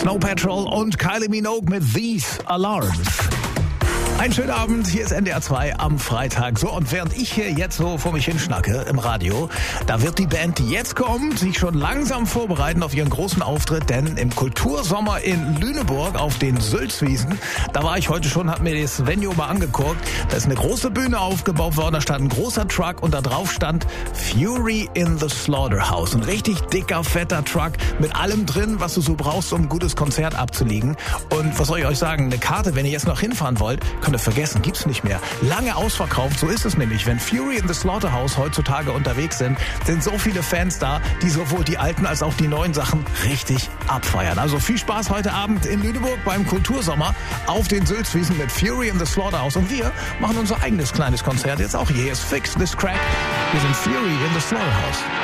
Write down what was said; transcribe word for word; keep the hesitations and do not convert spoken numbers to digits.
Snow Patrol und Kylie Minogue mit These Alarms. Einen schönen Abend, hier ist N D R zwei am Freitag. So, und während ich hier jetzt so vor mich hinschnacke im Radio, da wird die Band, die jetzt kommt, sich schon langsam vorbereiten auf ihren großen Auftritt, denn im Kultursommer in Lüneburg auf den Sülzwiesen, da war ich heute schon, hab mir das Venue mal angeguckt, da ist eine große Bühne aufgebaut worden, da stand ein großer Truck und da drauf stand Fury in the Slaughterhouse. Ein richtig dicker, fetter Truck mit allem drin, was du so brauchst, um ein gutes Konzert abzulegen. Und was soll ich euch sagen, eine Karte, wenn ihr jetzt noch hinfahren wollt, könnt ihr vergessen, gibt's nicht mehr. Lange ausverkauft, so ist es nämlich. Wenn Fury in the Slaughterhouse heutzutage unterwegs sind, sind so viele Fans da, die sowohl die alten als auch die neuen Sachen richtig abfeiern. Also viel Spaß heute Abend in Lüneburg beim Kultursommer auf den Sülzwiesen mit Fury in the Slaughterhouse. Und wir machen unser eigenes kleines Konzert jetzt auch hier. Hier ist Fix This Crack. Wir sind Fury in the Slaughterhouse.